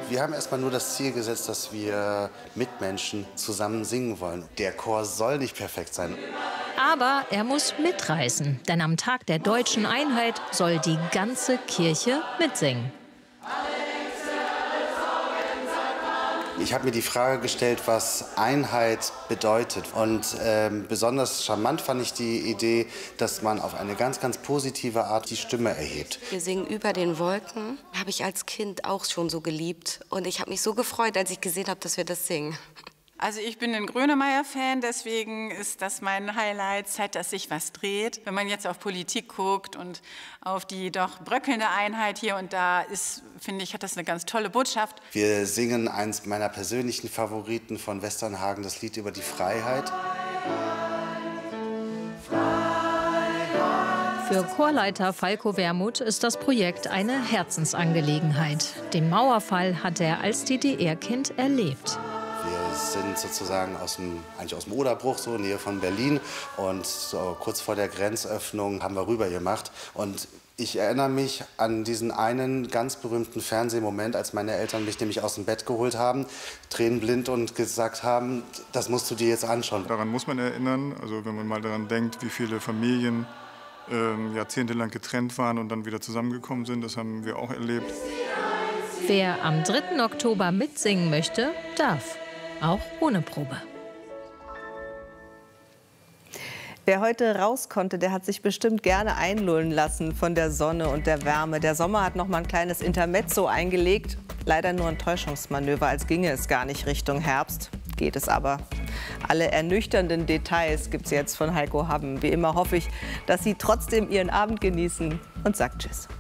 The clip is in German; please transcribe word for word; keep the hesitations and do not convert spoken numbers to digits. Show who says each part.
Speaker 1: Wir haben erstmal nur das Ziel gesetzt, dass wir mit Menschen zusammen singen wollen. Der Chor soll nicht perfekt sein.
Speaker 2: Aber er muss mitreißen, denn am Tag der deutschen Einheit soll die ganze Kirche mitsingen.
Speaker 1: Ich habe mir die Frage gestellt, was Einheit bedeutet. Und ähm, besonders charmant fand ich die Idee, dass man auf eine ganz, ganz positive Art die Stimme erhebt.
Speaker 3: Wir singen über den Wolken. Habe ich als Kind auch schon so geliebt. Und ich habe mich so gefreut, als ich gesehen habe, dass wir das singen.
Speaker 4: Also ich bin ein Grönemeyer-Fan, deswegen ist das mein Highlight, Zeit, dass sich was dreht. Wenn man jetzt auf Politik guckt und auf die doch bröckelnde Einheit hier und da ist, finde ich, hat das eine ganz tolle Botschaft.
Speaker 1: Wir singen eins meiner persönlichen Favoriten von Westernhagen, das Lied über die Freiheit.
Speaker 2: Für Chorleiter Falco Wermuth ist das Projekt eine Herzensangelegenheit. Den Mauerfall hat er als D D R-Kind erlebt.
Speaker 1: Wir sind sozusagen aus dem, eigentlich aus dem Oderbruch, so Nähe von Berlin. Und so kurz vor der Grenzöffnung haben wir rüber gemacht. Und ich erinnere mich an diesen einen ganz berühmten Fernsehmoment, als meine Eltern mich nämlich aus dem Bett geholt haben, tränenblind, und gesagt haben, das musst du dir jetzt anschauen.
Speaker 5: Daran muss man erinnern, also wenn man mal daran denkt, wie viele Familien äh, jahrzehntelang getrennt waren und dann wieder zusammengekommen sind, das haben wir auch erlebt.
Speaker 2: Wer am dritten Oktober mitsingen möchte, darf. Auch ohne Probe.
Speaker 6: Wer heute raus konnte, der hat sich bestimmt gerne einlullen lassen von der Sonne und der Wärme. Der Sommer hat noch mal ein kleines Intermezzo eingelegt. Leider nur ein Täuschungsmanöver, als ginge es gar nicht Richtung Herbst. Geht es aber. Alle ernüchternden Details gibt es jetzt von Heiko Hamm. Wie immer hoffe ich, dass Sie trotzdem Ihren Abend genießen und sagt Tschüss.